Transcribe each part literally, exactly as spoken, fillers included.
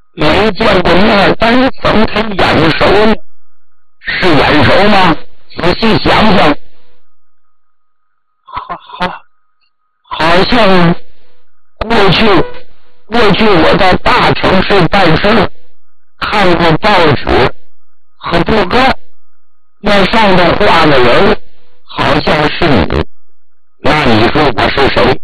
没见过面，但是怎么他眼熟呢？是眼熟吗？仔细想想，好好，好像过去过去我在大城市办事，看过报纸和报告，那上头画的人好像是你，那你说我是谁？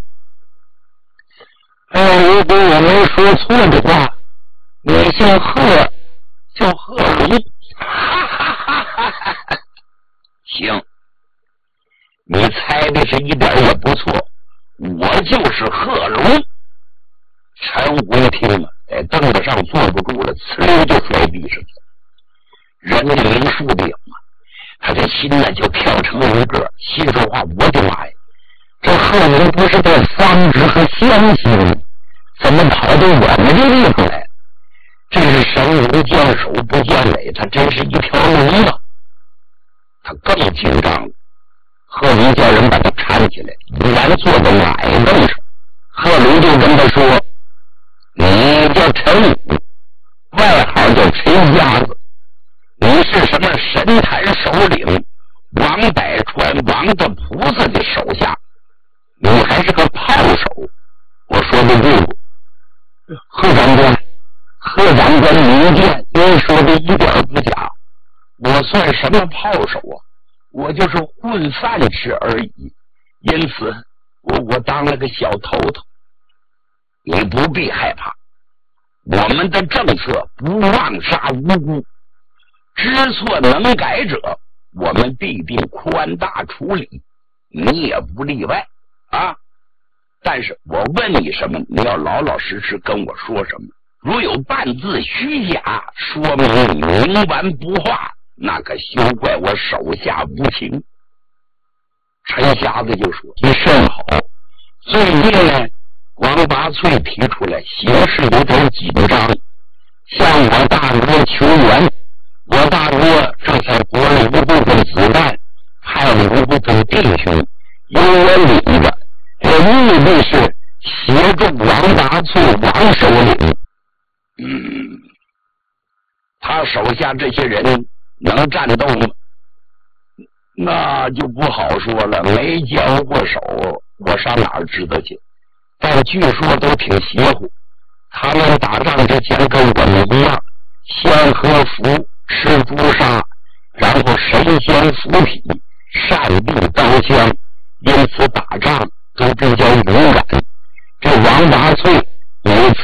哎，如果我没说错的话，你姓贺，叫贺龙。哈哈哈哈哈哈！行，你猜的是一点也不错，我就是贺龙。陈武一听了，在凳子上坐不住了，呲溜就摔地上了。人家没数顶啊，他的心呢就跳成了一个，心说话，我的妈呀，这贺龙不是在方直和湘西吗？怎么跑到我们这地方来？这是神无见首不见尾，他真是一条龙啊！他更紧张了。贺龙叫人把他搀起来，依然坐在矮凳上。贺龙就跟他说：“你叫陈武，外号叫陈瞎子，你是什么神坛首领王百川王的菩萨的手下，你还是个炮手。”我说的对不？贺长官，贺长官明鉴，您说的一点不假。我算什么炮手啊？我就是混饭吃而已，因此我我当了个小头头。你不必害怕，我们的政策不妄杀无辜，知错能改者，我们必定宽大处理，你也不例外啊。但是我问你什么，你要老老实实跟我说什么。如有半字虚假，说明你冥顽不化，那可休怪我手下无情。陈瞎子就说：“你甚好。最近呢，王八翠提出来，形势有点紧张，向我大哥求援。我大哥这才拨了一部分子弹，派了一部分弟兄由我领着，这目的是协助王八翠王首领。嗯，他手下这些人能战斗吗？那就不好说了，没交过手，我上哪儿知道去？但据说都挺邪乎，他们打仗之前跟我们一样，先喝服，吃朱砂，然后神仙附体，善地刀枪，因此打仗都比较勇敢。这王八翠每次